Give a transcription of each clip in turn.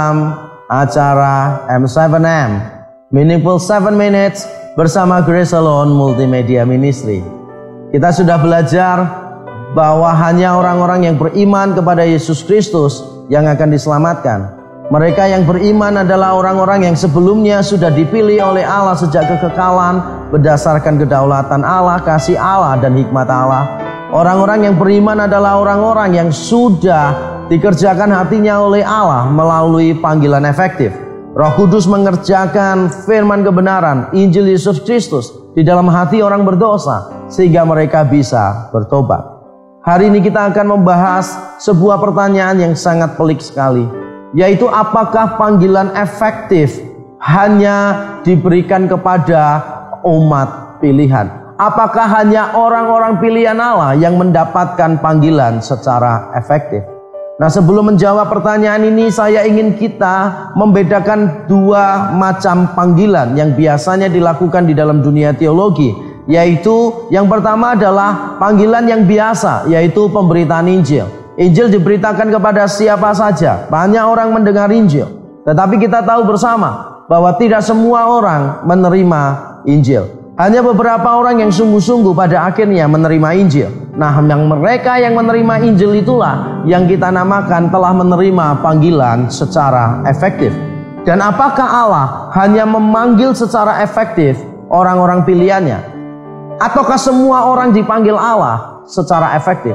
acara M7M Meaningful 7 Minutes bersama Grace Alone Multimedia Ministry. Kita sudah belajar bahwa hanya orang-orang yang beriman kepada Yesus Kristus yang akan diselamatkan. Mereka yang beriman adalah orang-orang yang sebelumnya sudah dipilih oleh Allah sejak kekekalan berdasarkan kedaulatan Allah, kasih Allah, dan hikmat Allah. Orang-orang yang beriman adalah orang-orang yang sudah dikerjakan hatinya oleh Allah melalui panggilan efektif. Roh Kudus mengerjakan firman kebenaran, Injil Yesus Kristus di dalam hati orang berdosa sehingga mereka bisa bertobat. Hari ini kita akan membahas sebuah pertanyaan yang sangat pelik sekali, yaitu apakah panggilan efektif hanya diberikan kepada umat pilihan? Apakah hanya orang-orang pilihan Allah yang mendapatkan panggilan secara efektif? Nah, sebelum menjawab pertanyaan ini, saya ingin kita membedakan dua macam panggilan yang biasanya dilakukan di dalam dunia teologi, yaitu yang pertama adalah panggilan yang biasa, yaitu pemberitaan Injil. Injil diberitakan kepada siapa saja, banyak orang mendengar Injil, tetapi kita tahu bersama bahwa tidak semua orang menerima Injil. Hanya beberapa orang yang sungguh-sungguh pada akhirnya menerima Injil. Nah, yang mereka yang menerima Injil itulah yang kita namakan telah menerima panggilan secara efektif. Dan apakah Allah hanya memanggil secara efektif orang-orang pilihannya? Ataukah semua orang dipanggil Allah secara efektif?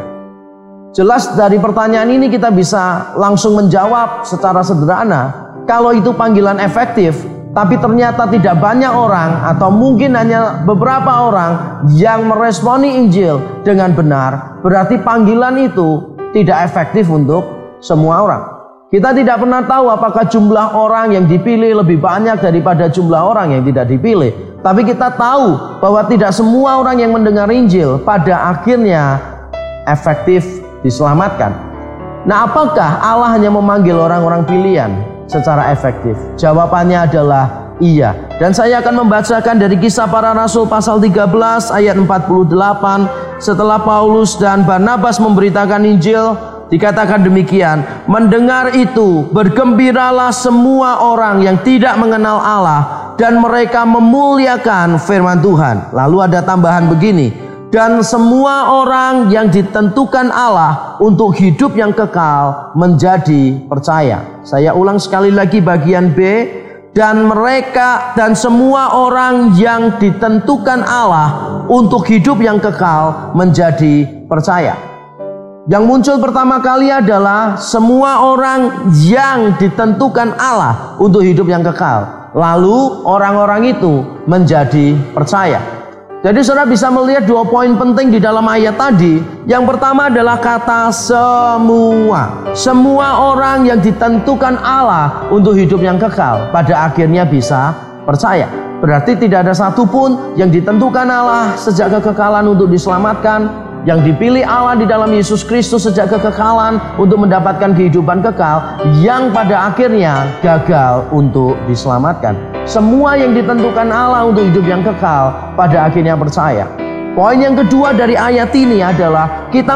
Jelas dari pertanyaan ini kita bisa langsung menjawab secara sederhana. Kalau itu panggilan efektif, tapi ternyata tidak banyak orang atau mungkin hanya beberapa orang yang meresponi Injil dengan benar, berarti panggilan itu tidak efektif untuk semua orang. Kita tidak pernah tahu apakah jumlah orang yang dipilih lebih banyak daripada jumlah orang yang tidak dipilih. Tapi kita tahu bahwa tidak semua orang yang mendengar Injil pada akhirnya efektif diselamatkan. Nah, apakah Allah hanya memanggil orang-orang pilihan secara efektif? Jawabannya adalah iya. Dan saya akan membacakan dari Kisah Para Rasul pasal 13 ayat 48. Setelah Paulus dan Barnabas memberitakan Injil, dikatakan demikian, mendengar itu bergembiralah semua orang yang tidak mengenal Allah dan mereka memuliakan firman Tuhan. Lalu ada tambahan begini, dan semua orang yang ditentukan Allah untuk hidup yang kekal menjadi percaya. Saya ulang sekali lagi bagian B. Dan mereka dan semua orang yang ditentukan Allah untuk hidup yang kekal menjadi percaya. Yang muncul pertama kali adalah semua orang yang ditentukan Allah untuk hidup yang kekal. Lalu orang-orang itu menjadi percaya. Jadi saudara bisa melihat dua poin penting di dalam ayat tadi. Yang pertama adalah kata semua. Semua orang yang ditentukan Allah untuk hidup yang kekal pada akhirnya bisa percaya. Berarti tidak ada satupun yang ditentukan Allah sejak kekekalan untuk diselamatkan, yang dipilih Allah di dalam Yesus Kristus sejak kekekalan untuk mendapatkan kehidupan kekal, yang pada akhirnya gagal untuk diselamatkan. Semua yang ditentukan Allah untuk hidup yang kekal pada akhirnya percaya. Poin yang kedua dari ayat ini adalah kita